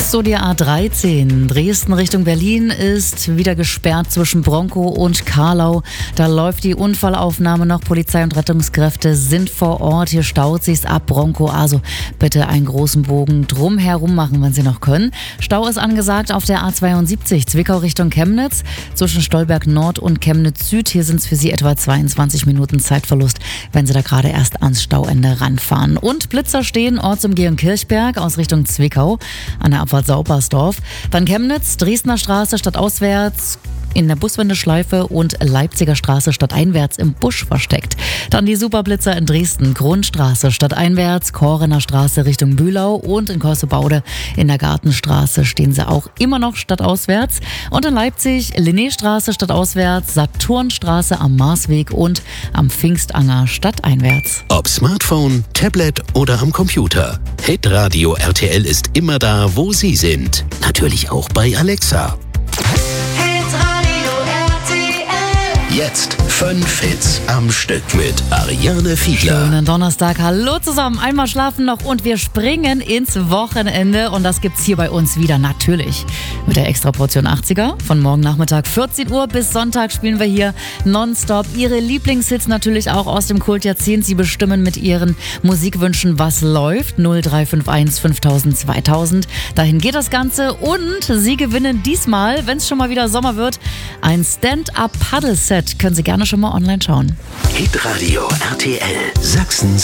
So, die A13 Dresden Richtung Berlin ist wieder gesperrt zwischen Bronkow und Carlau. Da läuft die Unfallaufnahme noch. Polizei und Rettungskräfte sind vor Ort. Hier staut sich's ab Bronkow. Also bitte einen großen Bogen drumherum machen, wenn Sie noch können. Stau ist angesagt auf der A72 Zwickau Richtung Chemnitz zwischen Stolberg Nord und Chemnitz Süd. Hier sind es für Sie etwa 22 Minuten Zeitverlust, wenn Sie da gerade erst ans Stauende ranfahren. Und Blitzer stehen Ortsumgehung Kirchberg aus Richtung Zwickau an der Abfahrt Saubersdorf. Dann Chemnitz, Dresdner Straße stadtauswärts in der Buswendeschleife und Leipziger Straße stadteinwärts im Busch versteckt. Dann die Superblitzer in Dresden, Grundstraße stadteinwärts, Korener Straße Richtung Bühlau und in Korsebaude in der Gartenstraße stehen sie auch immer noch stadtauswärts. Und in Leipzig Linnéstraße stadtauswärts, Saturnstraße am Marsweg und am Pfingstanger stadteinwärts. Ob Smartphone, Tablet oder am Computer. Hitradio RTL ist immer da, wo Sie sind. Natürlich auch bei Alexa. Jetzt 5 Hits am Stück mit Ariane Fiedler. Schönen Donnerstag. Hallo zusammen. Einmal schlafen noch und wir springen ins Wochenende. Und das gibt's hier bei uns wieder natürlich mit der Extraportion 80er. Von morgen Nachmittag 14 Uhr bis Sonntag spielen wir hier nonstop Ihre Lieblingshits natürlich auch aus dem Kultjahrzehnt. Sie bestimmen mit Ihren Musikwünschen, was läuft. 0351 5000 2000. Dahin geht das Ganze. Und Sie gewinnen diesmal, wenn es schon mal wieder Sommer wird, ein Stand-Up-Paddle-Set. Können Sie gerne schon mal online schauen. Hitradio RTL, Sachsens